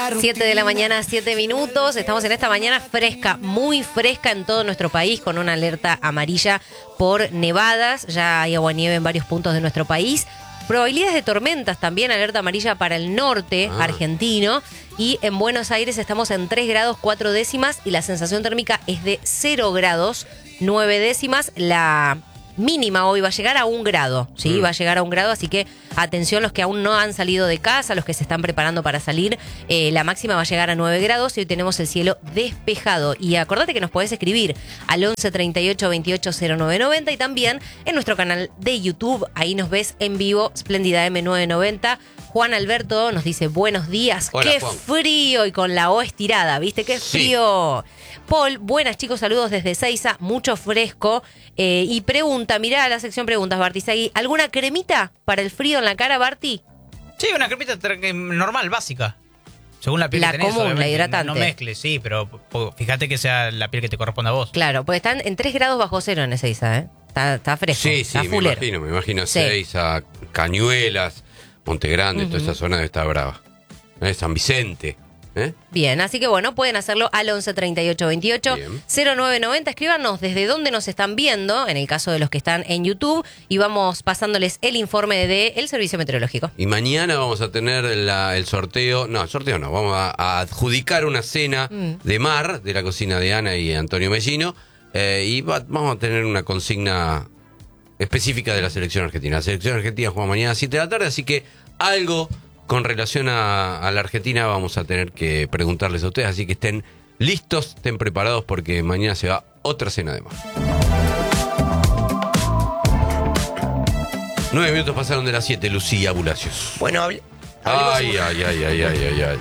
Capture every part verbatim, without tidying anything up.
siete de la mañana, siete minutos. Estamos en esta mañana fresca, muy fresca en todo nuestro país, con una alerta amarilla por nevadas. Ya hay aguanieve en varios puntos de nuestro país. Probabilidades de tormentas también, alerta amarilla para el norte ah. argentino. Y en Buenos Aires estamos en tres grados cuatro décimas y la sensación térmica es de cero grados nueve décimas. La mínima hoy va a llegar a un grado, ¿sí? Mm. Va a llegar a un grado, así que atención los que aún no han salido de casa, los que se están preparando para salir. Eh, la máxima va a llegar a nueve grados y hoy tenemos el cielo despejado. Y acordate que nos podés escribir al once treinta y ocho veintiocho cero nueve noventa y también en nuestro canal de YouTube. Ahí nos ves en vivo, Splendida M novecientos noventa. Juan Alberto nos dice buenos días. Hola, ¡Qué Juan. frío! Y con la O estirada, ¿viste? ¡Qué frío! Sí. Paul, buenas chicos, saludos desde Seiza, mucho fresco. Eh, y pregunta, mirá la sección preguntas, Bartisagui, ¿alguna cremita para el frío en la cara, Barti? Sí, una cremita normal, básica. Según la piel la que tenés, común, la hidratante. No, no mezcles, sí, pero fíjate que sea la piel que te corresponde a vos. Claro, pues están en tres grados bajo cero en Ezeiza, ¿eh? Está, está fresco, Sí, está sí, me fulero. imagino, me imagino Sí. Ezeiza, Cañuelas, Monte Grande, Uh-huh. toda esa zona debe estar brava. ¿Eh? San Vicente. ¿Eh? Bien, así que bueno, pueden hacerlo al once treinta y ocho veintiocho cero nueve noventa. Escríbanos desde dónde nos están viendo, en el caso de los que están en YouTube, y vamos pasándoles el informe del Servicio Meteorológico. Y mañana vamos a tener la- el sorteo, no, el sorteo no, vamos a, a adjudicar una cena Mm. de mar de la cocina de Ana y Antonio Mellino, eh, y va- vamos a tener una consigna específica de la selección argentina. La selección argentina juega mañana a las siete de la tarde, así que algo con relación a, a la Argentina vamos a tener que preguntarles a ustedes, así que estén listos, estén preparados porque mañana se va otra cena de mar. Nueve minutos pasaron de las siete, Lucía Bulacios. Bueno, hable, Ay, ay, ay, ay, ay, ay, ay.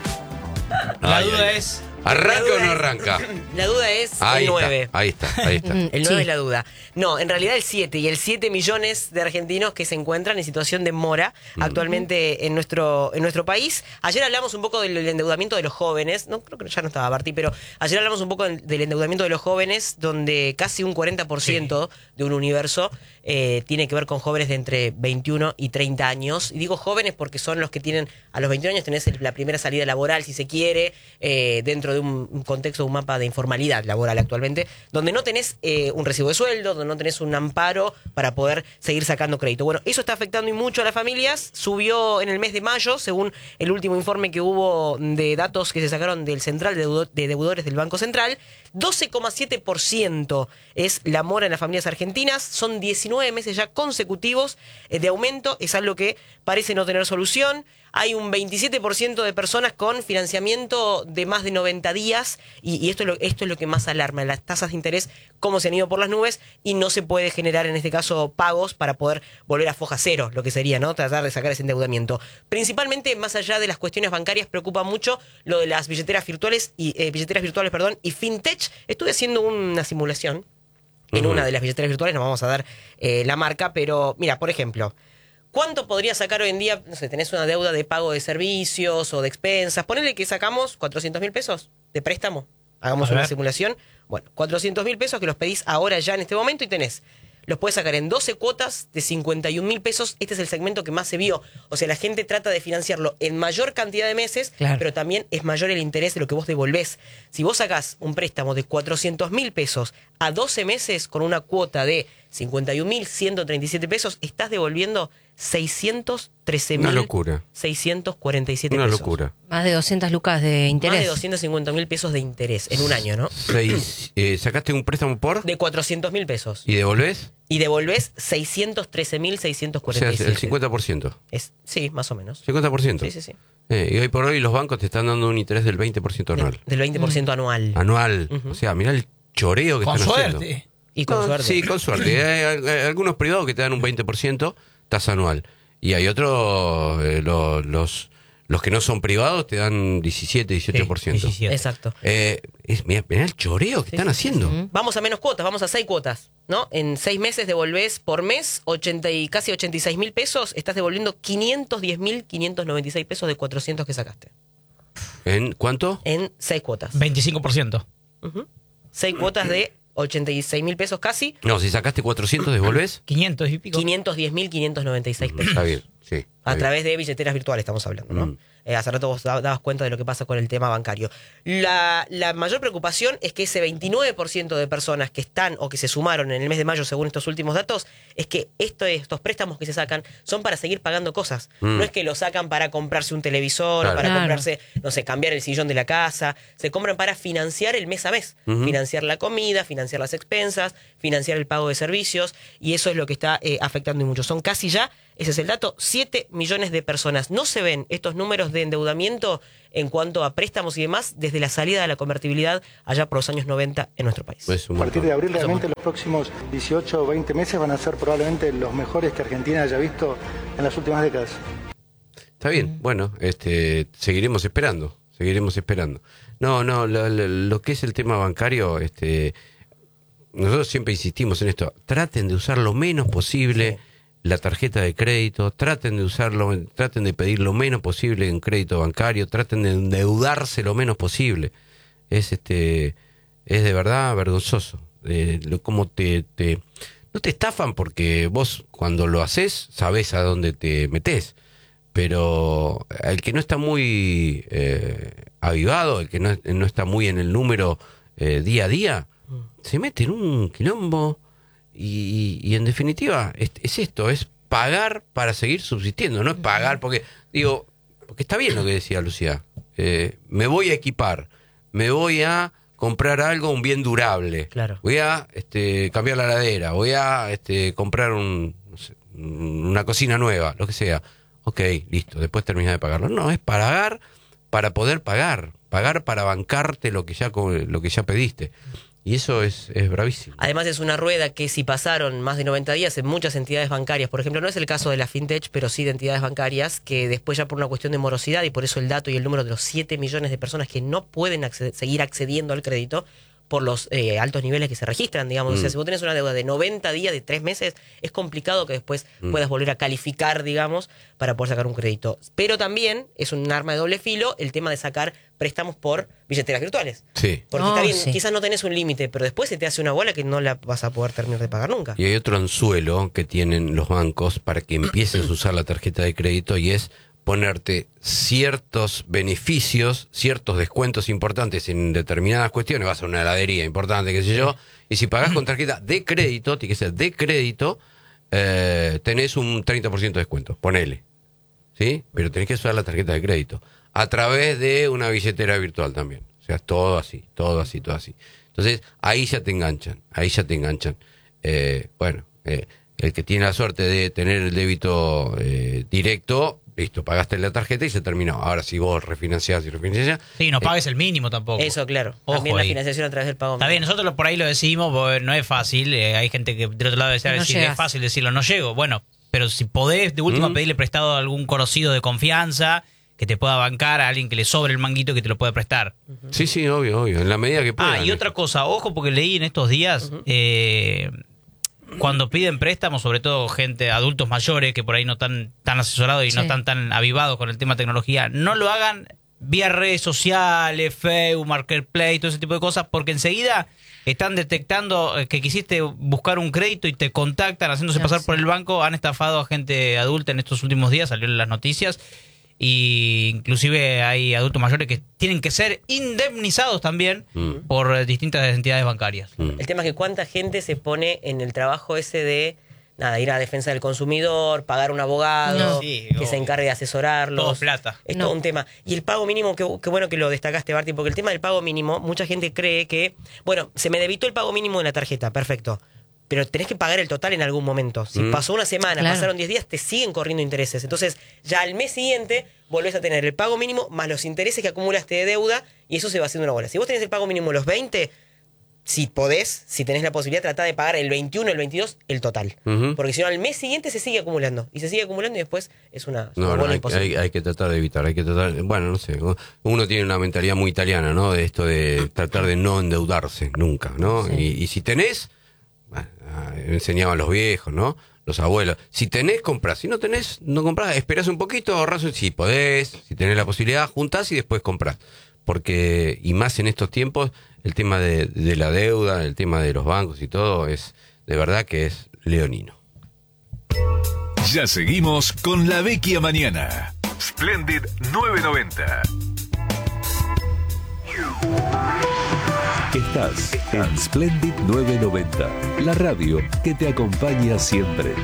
La Ay, duda ay. es... ¿Arranca La duda o no es- arranca? La duda es Ahí el nueve. está, ahí está, ahí está. El nueve Sí. es la duda. No, en realidad el siete. Y el siete millones de argentinos que se encuentran en situación de mora actualmente en nuestro en nuestro país. Ayer hablamos un poco del endeudamiento de los jóvenes. No, creo que ya no estaba Barti, pero ayer hablamos un poco del endeudamiento de los jóvenes, donde casi un cuarenta por ciento sí. de un universo eh, tiene que ver con jóvenes de entre veintiuno y treinta años. Y digo jóvenes porque son los que tienen, a los veintiuno años tenés el- la primera salida laboral, si se quiere, eh, dentro de un, un contexto, un mapa de informalidad laboral actualmente, donde no tenés eh, un recibo de sueldo, donde no tenés un amparo para poder seguir sacando crédito. Bueno, eso está afectando y mucho a las familias. Subió en el mes de mayo, según el último informe que hubo de datos que se sacaron del Central de, Deudo- de Deudores del Banco Central, doce coma siete por ciento es la mora en las familias argentinas. Son diecinueve meses ya consecutivos eh, de aumento. Es algo que parece no tener solución. Hay un veintisiete por ciento de personas con financiamiento de más de noventa días y, y esto, es lo, esto es lo que más alarma, las tasas de interés, cómo se han ido por las nubes y no se puede generar en este caso pagos para poder volver a foja cero, lo que sería, ¿no? Tratar de sacar ese endeudamiento. Principalmente, más allá de las cuestiones bancarias, preocupa mucho lo de las billeteras virtuales y eh, billeteras virtuales, perdón, y fintech. Estuve haciendo una simulación en Ujú. una de las billeteras virtuales, no vamos a dar eh, la marca, pero mira, por ejemplo, ¿cuánto podría sacar hoy en día? No sé, tenés una deuda de pago de servicios o de expensas. Ponele que sacamos cuatrocientos mil pesos de préstamo. Hagamos A una ver. simulación. Bueno, cuatrocientos mil pesos que los pedís ahora ya en este momento y tenés. Los puedes sacar en doce cuotas de cincuenta y un mil pesos. Este es el segmento que más se vio. O sea, la gente trata de financiarlo en mayor cantidad de meses, Claro. pero también es mayor el interés de lo que vos devolvés. Si vos sacás un préstamo de cuatrocientos mil pesos a doce meses con una cuota de cincuenta y un mil ciento treinta y siete pesos, estás devolviendo seiscientos trece Una mil locura. seiscientos cuarenta y siete Una pesos. locura. Más de doscientas lucas de interés. Más de doscientos cincuenta mil pesos de interés en un año, ¿no? Seis, eh, ¿Sacaste un préstamo por? De cuatrocientos mil pesos. ¿Y devolvés? Y devolvés seiscientos trece mil seiscientos O cuarenta sea, y siete. el cincuenta por ciento. Es, sí, más o menos. cincuenta por ciento. Sí, sí, sí. Eh, y hoy por hoy los bancos te están dando un interés del veinte por ciento anual. Del veinte por ciento anual. Anual. Ujú. O sea, mirá el choreo que Con están suerte. haciendo. Y con No, suerte. Sí, con suerte. Hay, hay- hay algunos privados que te dan un veinte por ciento tasa anual. Y hay otros, eh, lo- los, los que no son privados te dan diecisiete, dieciocho por ciento. Sí, diecisiete. Exacto. Eh, es, mirá, mirá el choreo que están haciendo. Ujú. Vamos a menos cuotas, vamos a seis cuotas, ¿no? En seis meses devolvés por mes ochenta y casi ochenta y seis mil pesos, estás devolviendo quinientos diez mil quinientos noventa y seis pesos de cuatrocientos que sacaste. ¿En cuánto? En seis cuotas. veinticinco por ciento. Ujú. Seis cuotas de ochenta y seis mil pesos casi, No, si sacaste cuatrocientos, ¿devolvés? quinientos y pico. quinientos diez mil quinientos noventa y seis pesos. Está bien. Sí. A través de billeteras virtuales estamos hablando, ¿no? Mm. Eh, hace rato vos dabas cuenta de lo que pasa con el tema bancario. La, la mayor preocupación es que ese veintinueve por ciento de personas que están o que se sumaron en el mes de mayo, según estos últimos datos, es que esto, estos préstamos que se sacan son para seguir pagando cosas. Mm. No es que lo sacan para comprarse un televisor Claro. o para Claro. comprarse, no sé, cambiar el sillón de la casa. Se compran para financiar el mes a mes. Ujú. Financiar la comida, financiar las expensas, financiar el pago de servicios. Y eso es lo que está eh, afectando y mucho. Son casi ya, ese es el dato, siete millones de personas. No se ven estos números de endeudamiento en cuanto a préstamos y demás desde la salida de la convertibilidad allá por los años noventa en nuestro país. Es un A partir de montón. abril, realmente los próximos dieciocho o veinte meses van a ser probablemente los mejores que Argentina haya visto en las últimas décadas. Está bien, bueno, este, seguiremos esperando, seguiremos esperando. No, no, lo, lo- lo que es el tema bancario, este, nosotros siempre insistimos en esto, traten de usar lo menos posible Sí. la tarjeta de crédito, traten de usarlo, traten de pedir lo menos posible en crédito bancario, traten de endeudarse lo menos posible. Es este, es de verdad vergonzoso. Eh, lo, como te, te, no te estafan porque vos cuando lo haces sabés a dónde te metés. Pero el que no está muy eh, avivado, el que no, no está muy en el número eh, día a día, se mete en un quilombo y, y, y en definitiva es, es esto, es pagar para seguir subsistiendo, no es pagar porque, digo, porque está bien lo que decía Lucía, eh, me voy a equipar, me voy a comprar algo, un bien durable, Claro. voy a este, cambiar la heladera, voy a este, comprar un, no sé, una cocina nueva, lo que sea. Ok, listo, después termina de pagarlo. No, es pagar para poder pagar, pagar para bancarte lo que ya co- lo que ya pediste. Y eso es, es bravísimo. Además es una rueda que si pasaron más de noventa días en muchas entidades bancarias, por ejemplo, no es el caso de la FinTech, pero sí de entidades bancarias, que después ya por una cuestión de morosidad y por eso el dato y el número de los siete millones de personas que no pueden acceder- seguir accediendo al crédito por los eh, altos niveles que se registran, digamos. Mm. O sea, si vos tenés una deuda de noventa días, de tres meses, es complicado que después Mm. puedas volver a calificar, digamos, para poder sacar un crédito. Pero también es un arma de doble filo el tema de sacar préstamos por billeteras virtuales. Sí. Porque No, está bien, sí. quizás no tenés un límite, pero después se te hace una bola que no la vas a poder terminar de pagar nunca. Y hay otro anzuelo que tienen los bancos para que empieces a usar la tarjeta de crédito y es ponerte ciertos beneficios, ciertos descuentos importantes en determinadas cuestiones. Vas a una heladería importante, qué sé yo, y si pagás con tarjeta de crédito, tiene que ser de crédito, eh, tenés un treinta por ciento de descuento, ponele. ¿Sí? Pero tenés que usar la tarjeta de crédito a través de una billetera virtual también. O sea, todo así, todo así, todo así. Entonces, ahí ya te enganchan, ahí ya te enganchan. Eh, bueno, eh, el que tiene la suerte de tener el débito eh, directo, listo, pagaste la tarjeta y se terminó. Ahora, si vos refinanciás y refinanciás... Sí, no pagues el mínimo tampoco. Eso, claro. Ojo También la ahí. financiación a través del pago. Está bien, nosotros lo- por ahí lo decimos, porque no es fácil. eh, hay gente que del otro lado decía No decir, llegas. es fácil decirlo, no llego. Bueno, pero si podés, de última, Mm. pedirle prestado a algún conocido de confianza que te pueda bancar, a alguien que le sobre el manguito que te lo pueda prestar. Sí, sí, obvio, obvio, en la medida que puedan. Ah, y otra cosa, ojo, porque leí en estos días, eh, cuando piden préstamos, sobre todo gente, adultos mayores, que por ahí no están tan asesorados y Sí. no están tan avivados con el tema de tecnología, no lo hagan vía redes sociales, Facebook, Marketplace, todo ese tipo de cosas, porque enseguida están detectando eh, que quisiste buscar un crédito y te contactan haciéndose No, pasar sí. por el banco. Han estafado a gente adulta en estos últimos días, salió en las noticias. Y inclusive hay adultos mayores que tienen que ser indemnizados también Mm. por eh, distintas entidades bancarias. Mm. El tema es que cuánta gente se pone en el trabajo ese de nada, ir a defensa del consumidor, pagar un abogado, No. Sí, que se obvio. encargue de asesorarlos. Todo plata. Es No. todo un tema. Y el pago mínimo, qué, qué bueno que lo destacaste, Barty, porque el tema del pago mínimo, mucha gente cree que, bueno, se me debitó el pago mínimo de la tarjeta, perfecto. Pero tenés que pagar el total en algún momento. Si Mm. pasó una semana, Claro. pasaron diez días, te siguen corriendo intereses. Entonces, ya al mes siguiente volvés a tener el pago mínimo más los intereses que acumulaste de deuda y eso se va haciendo una bola. Si vos tenés el pago mínimo los veinte, si podés, si tenés la posibilidad, tratá de pagar el veintiuno, el veintidós, el total. Ujú. Porque si no, al mes siguiente se sigue acumulando. Y se sigue acumulando y después es una, es una No, no, bola hay, imposible. hay- hay que tratar de evitar, hay que tratar, bueno, no sé, uno tiene una mentalidad muy italiana, ¿no? De esto de tratar de no endeudarse nunca, ¿no? Sí. Y, y si tenés, bueno, ah, enseñaban los viejos, ¿no? Los abuelos, si tenés, comprás, si no tenés, no comprás, esperás un poquito, ahorrás, si podés, si tenés la posibilidad, juntás y después comprás. Porque, y más en estos tiempos, el tema de, de la deuda, el tema de los bancos y todo, es, de verdad que es leonino. Ya seguimos con La Vecchia Mañana. Splendid nueve noventa. Estás en Splendid nueve noventa, la radio que te acompaña siempre.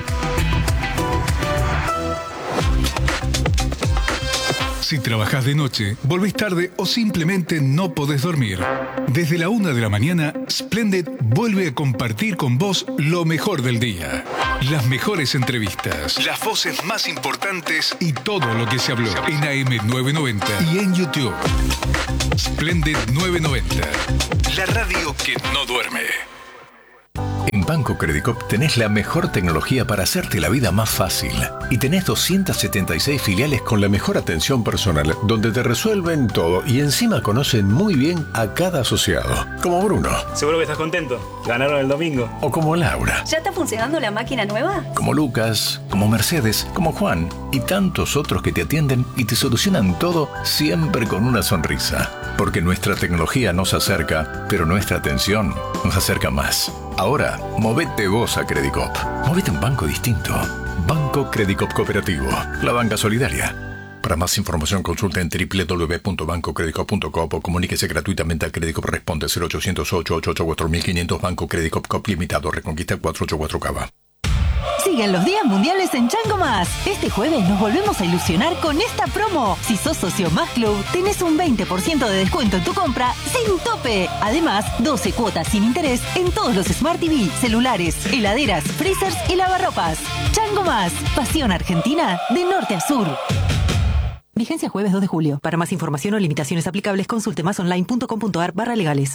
Si trabajás de noche, volvés tarde o simplemente no podés dormir, desde la una de la mañana, Splendid vuelve a compartir con vos lo mejor del día. Las mejores entrevistas, las voces más importantes y todo lo que se habló en A M nueve noventa y en YouTube. Splendid nueve noventa, la radio que no duerme. En Banco Credicop tenés la mejor tecnología para hacerte la vida más fácil. Y tenés doscientas setenta y seis filiales con la mejor atención personal, donde te resuelven todo y encima conocen muy bien a cada asociado. Como Bruno. Seguro que estás contento. Ganaron el domingo. O como Laura. ¿Ya está funcionando la máquina nueva? Como Lucas, como Mercedes, como Juan y tantos otros que te atienden y te solucionan todo siempre con una sonrisa. Porque nuestra tecnología nos acerca, pero nuestra atención nos acerca más. Ahora, movete vos a Credicop. Movete a un banco distinto. Banco Credicop Cooperativo. La banca solidaria. Para más información consulta en doble u doble u doble u punto banco credicop punto com o comuníquese gratuitamente a Credicop. Responde cero ochocientos ocho ochenta y ocho cuatro mil quinientos. Banco Credicop Cop Limitado. Reconquista cuatrocientos ochenta y cuatro Cava. Siguen los días mundiales en Chango Más. Este jueves nos volvemos a ilusionar con esta promo. Si sos socio Más Club, tenés un veinte por ciento de descuento en tu compra sin tope. Además, doce cuotas sin interés en todos los Smart T V, celulares, heladeras, freezers y lavarropas. Chango Más. Pasión argentina de norte a sur. Vigencia jueves dos de julio. Para más información o limitaciones aplicables, consulte masonline punto com punto ar barra legales.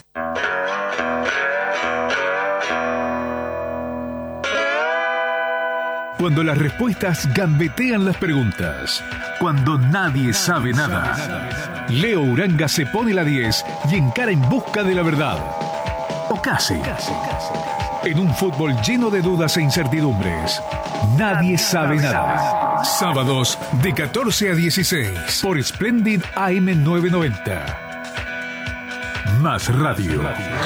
Cuando las respuestas gambetean las preguntas. Cuando nadie sabe nada. Leo Uranga se pone la diez y encara en busca de la verdad. O casi. En un fútbol lleno de dudas e incertidumbres. Nadie sabe nada. Sábados de catorce a dieciséis por Splendid A M nueve noventa. Más radio.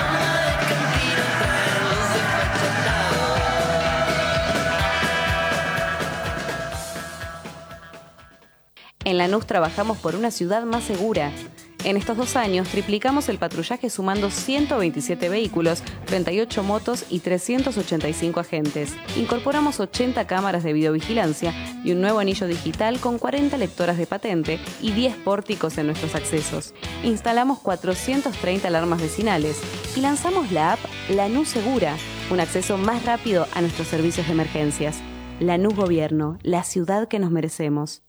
En Lanús trabajamos por una ciudad más segura. En estos dos años triplicamos el patrullaje sumando ciento veintisiete vehículos, treinta y ocho motos y trescientos ochenta y cinco agentes. Incorporamos ochenta cámaras de videovigilancia y un nuevo anillo digital con cuarenta lectoras de patente y diez pórticos en nuestros accesos. Instalamos cuatrocientas treinta alarmas vecinales y lanzamos la app Lanús Segura, un acceso más rápido a nuestros servicios de emergencias. Lanús Gobierno, la ciudad que nos merecemos.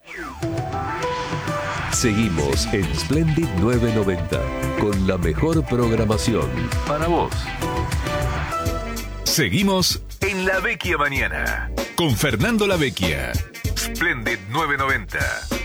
Seguimos en Splendid nueve noventa con la mejor programación para vos. Seguimos en La Vecchia Mañana con Fernando La Vecchia. Splendid nueve noventa.